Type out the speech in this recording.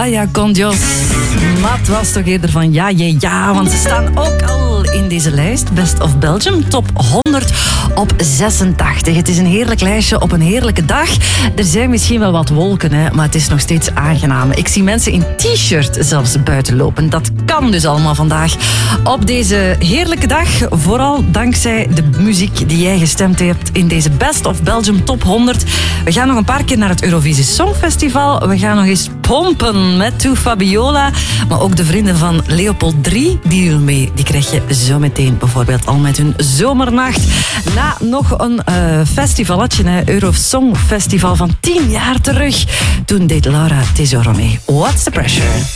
Ja, con Dios. Matt was toch eerder van ja, want ze staan ook al in deze lijst. Best of Belgium, top 100 op 86. Het is een heerlijk lijstje op een heerlijke dag. Er zijn misschien wel wat wolken, hè, maar het is nog steeds aangenaam. Ik zie mensen in t-shirt zelfs buiten lopen. Dat kan dus allemaal vandaag. Op deze heerlijke dag, vooral dankzij de muziek die jij gestemd hebt in deze Best of Belgium top 100. We gaan nog een paar keer naar het Eurovisie Songfestival. We gaan nog eens pompen met To Fabiola. Maar ook de vrienden van Leopold 3, die doen mee. Die krijg je zo meteen bijvoorbeeld al met hun zomernacht. Na nog een festivalletje, een Eurosong Festival van 10 jaar terug. Toen deed Laura Tesoro mee. What's the pressure?